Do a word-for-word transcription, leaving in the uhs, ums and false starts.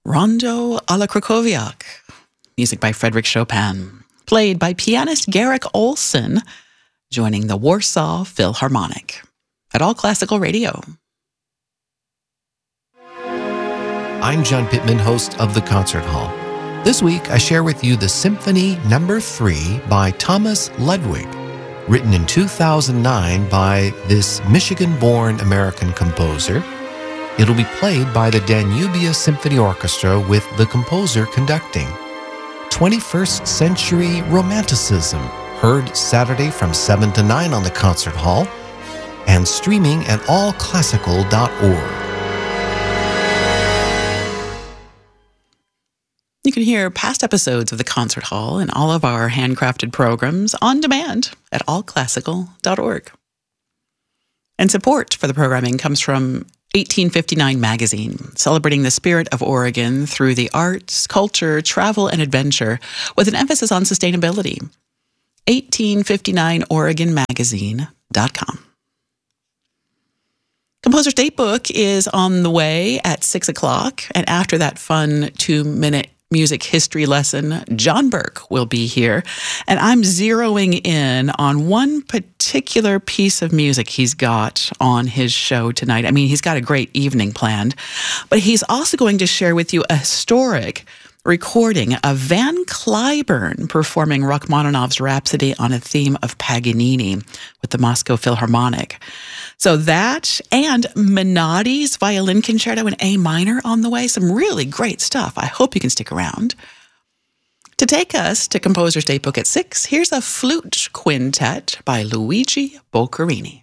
Rondo alla Krakowiak, music by Frederick Chopin, played by pianist Garrick Olson, joining the Warsaw Philharmonic at All Classical Radio. I'm John Pittman, host of The Concert Hall. This week, I share with you the Symphony Number three by Thomas Ludwig, written in two thousand nine by this Michigan-born American composer. It'll be played by the Danubia Symphony Orchestra with the composer conducting. twenty-first Century Romanticism, heard Saturday from seven to nine on the Concert Hall, and streaming at all classical dot org. You can hear past episodes of the Concert Hall and all of our handcrafted programs on demand at all classical dot org. And support for the programming comes from eighteen fifty-nine Magazine, celebrating the spirit of Oregon through the arts, culture, travel, and adventure with an emphasis on sustainability. eighteen fifty-nine oregon magazine dot com. Composer's Datebook is on the way at six o'clock, and after that fun two-minute music history lesson, John Burke will be here, and I'm zeroing in on one particular piece of music he's got on his show tonight. I mean, he's got a great evening planned, but he's also going to share with you a historic recording of Van Cliburn performing Rachmaninoff's Rhapsody on a theme of Paganini with the Moscow Philharmonic. So that and Menotti's Violin Concerto in A minor on the way. Some really great stuff. I hope you can stick around. To take us to Composer's Datebook at six, here's a flute quintet by Luigi Boccherini.